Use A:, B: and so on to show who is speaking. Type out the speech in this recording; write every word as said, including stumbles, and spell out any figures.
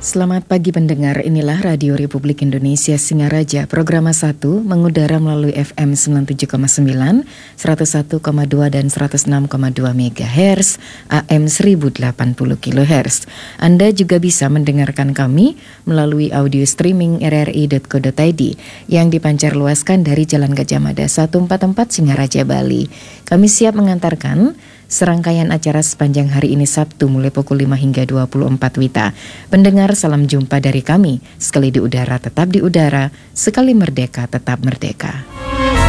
A: Selamat pagi pendengar, inilah Radio Republik Indonesia Singaraja. Program satu mengudara melalui F M sembilan puluh tujuh koma sembilan, seratus satu koma dua dan seratus enam koma dua megahertz, A M seribu delapan puluh kilohertz. Anda juga bisa mendengarkan kami melalui audio streaming r r i dot co dot i d yang dipancar luaskan dari Jalan Gajah Mada seratus empat puluh empat Singaraja, Bali. Kami siap mengantarkan serangkaian acara sepanjang hari ini Sabtu mulai pukul lima hingga dua puluh empat Wita. Pendengar, salam jumpa dari kami. Sekali di udara tetap di udara, sekali merdeka tetap merdeka.